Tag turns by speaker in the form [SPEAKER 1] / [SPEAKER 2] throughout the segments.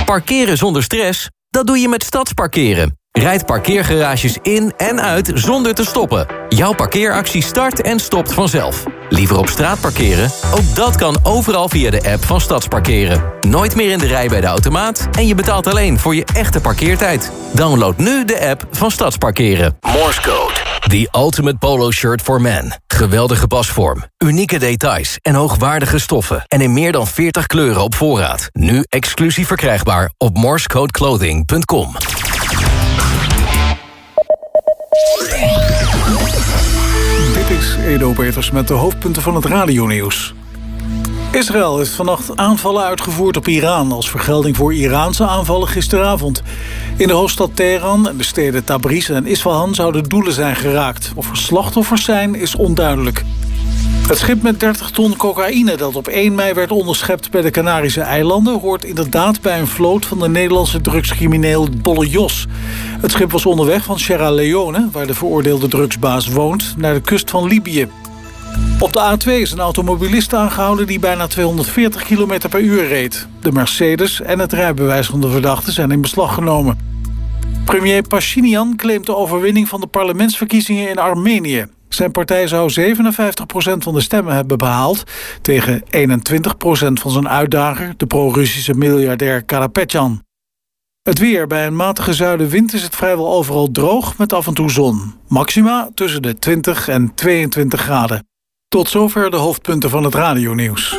[SPEAKER 1] Parkeren zonder stress? Dat doe je met Stadsparkeren. Rijd parkeergarages in en uit zonder te stoppen. Jouw parkeeractie start en stopt vanzelf. Liever op straat parkeren? Ook dat kan overal via de app van Stadsparkeren. Nooit meer in de rij bij de automaat en je betaalt alleen voor je echte parkeertijd. Download nu de app van Stadsparkeren. Morse Code. The Ultimate Polo Shirt for Men. Geweldige pasvorm, unieke details en hoogwaardige stoffen. En in meer dan 40 kleuren op voorraad. Nu exclusief verkrijgbaar op morsecodeclothing.com.
[SPEAKER 2] Dit is Edo Peters met de hoofdpunten van het radionieuws. Israël heeft vannacht aanvallen uitgevoerd op Iran als vergelding voor Iraanse aanvallen gisteravond. In de hoofdstad Teheran en de steden Tabriz en Isfahan zouden doelen zijn geraakt. Of er slachtoffers zijn is onduidelijk. Het schip met 30 ton cocaïne dat op 1 mei werd onderschept bij de Canarische eilanden hoort inderdaad bij een vloot van de Nederlandse drugscrimineel Bolle Jos. Het schip was onderweg van Sierra Leone, waar de veroordeelde drugsbaas woont, naar de kust van Libië. Op de A2 is een automobilist aangehouden die bijna 240 km per uur reed. De Mercedes en het rijbewijs van de verdachte zijn in beslag genomen. Premier Pashinyan claimt de overwinning van de parlementsverkiezingen in Armenië. Zijn partij zou 57% van de stemmen hebben behaald, tegen 21% van zijn uitdager, de pro-Russische miljardair Karapetyan. Het weer. Bij een matige zuidenwind is het vrijwel overal droog met af en toe zon. Maxima tussen de 20 en 22 graden. Tot zover de hoofdpunten van het radionieuws.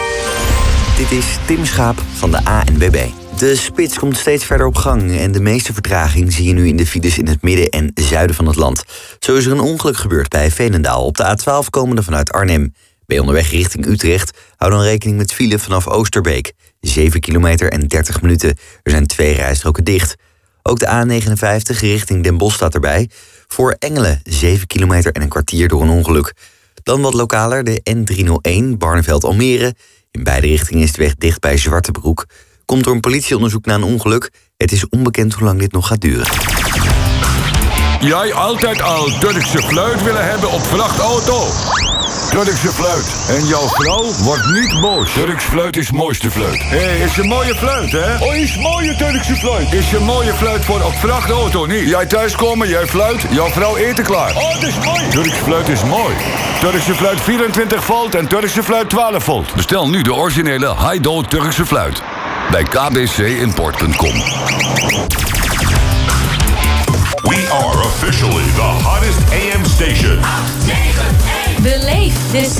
[SPEAKER 3] Dit is Tim Schaap van de ANWB. De spits komt steeds verder op gang en de meeste vertraging zie je nu in de files in het midden en zuiden van het land. Zo is er een ongeluk gebeurd bij Veenendaal op de A12 komende vanuit Arnhem. Ben je onderweg richting Utrecht, hou dan rekening met file vanaf Oosterbeek. 7 kilometer en 30 minuten. Er zijn 2 rijstroken dicht. Ook de A59 richting Den Bosch staat erbij. Voor Engelen 7 kilometer en een kwartier door een ongeluk. Dan wat lokaler de N301 Barneveld-Almere. In beide richtingen is de weg dicht bij Zwartebroek. Komt door een politieonderzoek na een ongeluk. Het is onbekend hoe lang dit nog gaat duren.
[SPEAKER 4] Jij altijd al Turkse fluit willen hebben op vrachtauto? Turkse fluit. En jouw vrouw wordt niet boos. Turks fluit is mooiste fluit. Hé, is een mooie fluit, hè? Oh, is mooie Turkse fluit. Is een mooie fluit voor op vrachtauto, niet? Jij thuiskomen, jij fluit, jouw vrouw eten klaar. Oh, dat is mooi. Turks fluit is mooi. Turkse fluit 24 volt en Turkse fluit 12 volt. Bestel nu de originele Haido Turkse fluit. Bij kbcimport.com.
[SPEAKER 5] We are officially the hottest AM station.
[SPEAKER 6] Beleef de